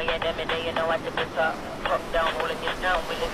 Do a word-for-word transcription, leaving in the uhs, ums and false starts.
way and every day, you know I tip the top. Top down, all in your town, will it